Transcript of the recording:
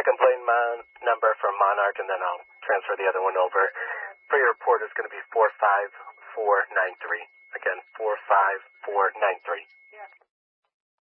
second plane number from Monarch, and then I'll transfer the other one over. For your report, it's going to be 45493. Again, 45493.